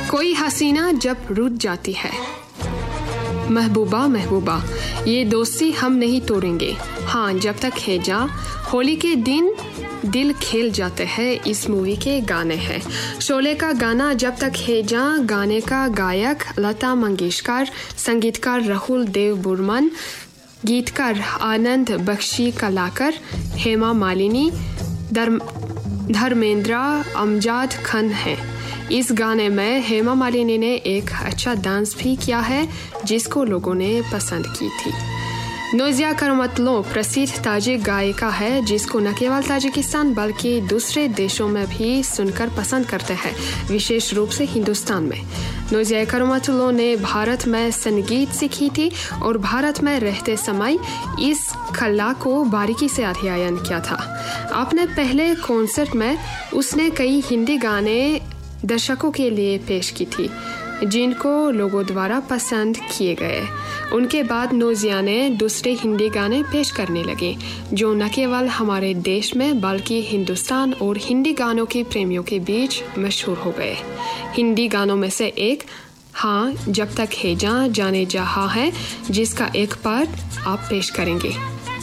कोई हसीना जब रूठ जाती है, महबूबा महबूबा ये दोस्ती हम नहीं तोड़ेंगे, हाँ जब तक है जा। होली के दिन दिल खेल जाते हैं, इस मूवी के गाने हैं। शोले का गाना जब तक है जा, गाने का गायक लता मंगेशकर, संगीतकार राहुल देव बर्मन, गीतकार आनंद बख्शी कलाकार, हेमा मालिनी, धर्मेंद्र, अमजद खान है। इस गाने में हेमा मालिनी ने एक अच्छा डांस भी किया है जिसको लोगों ने पसंद की थी। नोजिया करमतलो प्रसिद्ध ताजिक गायिका है जिसको न केवल ताजिकिस्तान बल्कि दूसरे देशों में भी सुनकर पसंद करते हैं, विशेष रूप से हिंदुस्तान में। नोजिया करमतलो ने भारत में संगीत सीखी थी और भारत में रहते समय इस कला को बारीकी से अध्ययन किया था। अपने पहले कॉन्सर्ट में उसने कई हिंदी गाने दर्शकों के लिए पेश की थी जिनको लोगों द्वारा पसंद किए गए। उनके बाद नोजिया ने दूसरे हिंदी गाने पेश करने लगे जो न केवल हमारे देश में बल्कि हिंदुस्तान और हिंदी गानों के प्रेमियों के बीच मशहूर हो गए। हिंदी गानों में से एक हाँ जब तक है जा जाने जहाँ है, जिसका एक पार्ट आप पेश करेंगे।